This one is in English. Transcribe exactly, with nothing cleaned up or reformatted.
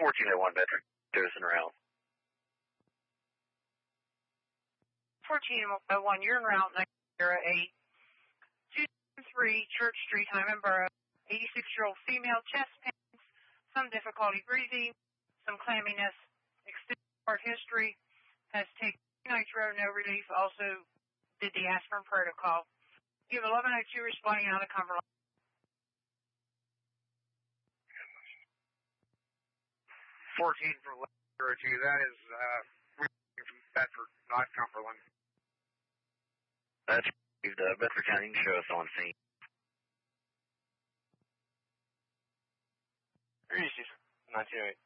fourteen oh one Bedford, goes and route. fourteen oh one, you're en route nine zero eight. two three Church Street, Hyman Borough. eighty-six-year-old female, chest pains, some difficulty breathing, some clamminess, extended heart history, has taken nitro, no relief, also did the aspirin protocol. You have eleven oh two responding out of Cumberland. fourteen from eleven oh two, that is uh, from Bedford, not Cumberland. That's uh, Bedford County, you can show us on scene. nineteen oh eight.